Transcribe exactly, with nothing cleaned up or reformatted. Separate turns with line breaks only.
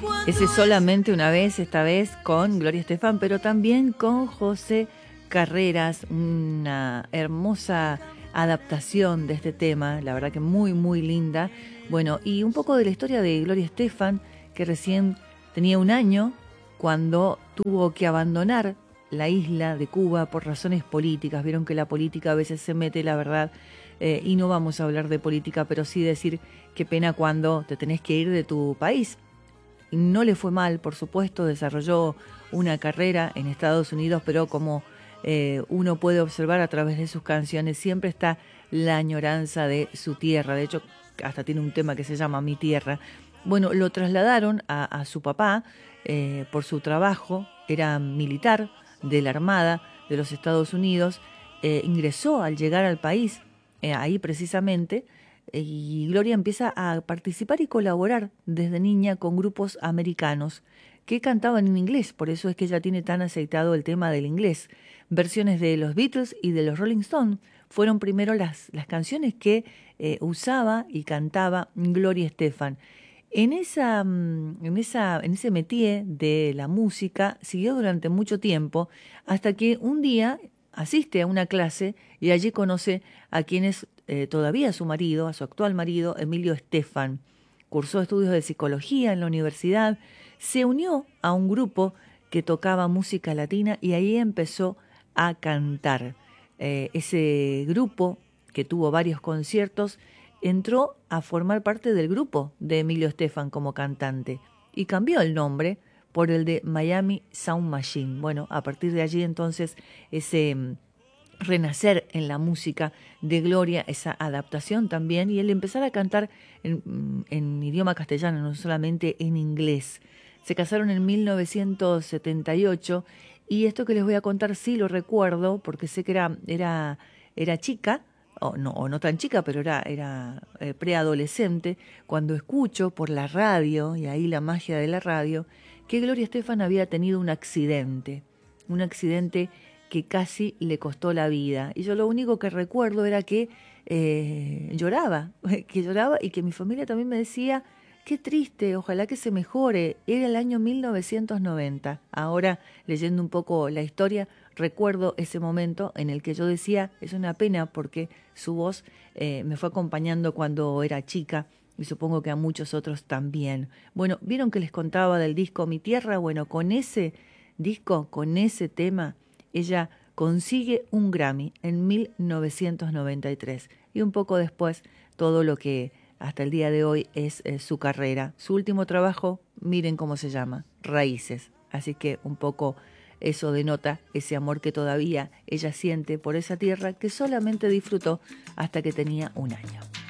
Ese Solamente una vez, esta vez con Gloria Estefan, pero también con José Carreras, una hermosa adaptación de este tema, la verdad que muy, muy linda. Bueno, y un poco de la historia de Gloria Estefan, que recién tenía un año cuando tuvo que abandonar la isla de Cuba por razones políticas. Vieron que la política a veces se mete, la verdad, eh, y no vamos a hablar de política, pero sí decir qué pena cuando te tenés que ir de tu país. No le fue mal, por supuesto, desarrolló una carrera en Estados Unidos, pero como eh, uno puede observar a través de sus canciones, siempre está la añoranza de su tierra. De hecho, hasta tiene un tema que se llama Mi Tierra. Bueno, lo trasladaron a, a su papá eh, por su trabajo, era militar de la Armada de los Estados Unidos, eh, ingresó al llegar al país, eh, ahí precisamente, y Gloria empieza a participar y colaborar desde niña con grupos americanos que cantaban en inglés, por eso es que ella tiene tan aceitado el tema del inglés. Versiones de los Beatles y de los Rolling Stones fueron primero las, las canciones que eh, usaba y cantaba Gloria Estefan. En, esa, en, esa, en ese métier de la música siguió durante mucho tiempo, hasta que un día asiste a una clase y allí conoce a quien es eh, todavía su marido, a su actual marido, Emilio Estefan. Cursó estudios de psicología en la universidad, se unió a un grupo que tocaba música latina y ahí empezó a cantar. Eh, ese grupo, que tuvo varios conciertos, entró a formar parte del grupo de Emilio Estefan como cantante y cambió el nombre por el de Miami Sound Machine. Bueno, a partir de allí entonces ese mm, renacer en la música de Gloria, esa adaptación también, y el empezar a cantar en, en idioma castellano, no solamente en inglés. Se casaron en mil novecientos setenta y ocho y esto que les voy a contar sí lo recuerdo porque sé que era, era, era chica, o no, o no tan chica, pero era, era eh, preadolescente, cuando escucho por la radio, y ahí la magia de la radio, que Gloria Estefan había tenido un accidente, un accidente que casi le costó la vida. Y yo lo único que recuerdo era que eh, lloraba, que lloraba y que mi familia también me decía, qué triste, ojalá que se mejore. Era el año mil novecientos noventa. Ahora, leyendo un poco la historia, recuerdo ese momento en el que yo decía, es una pena porque su voz eh, me fue acompañando cuando era chica y supongo que a muchos otros también. Bueno, ¿vieron que les contaba del disco Mi Tierra? Bueno, con ese disco, con ese tema, ella consigue un Grammy en mil novecientos noventa y tres y un poco después todo lo que hasta el día de hoy es eh, su carrera. Su último trabajo, miren cómo se llama, Raíces. Así que un poco eso denota ese amor que todavía ella siente por esa tierra que solamente disfrutó hasta que tenía un año.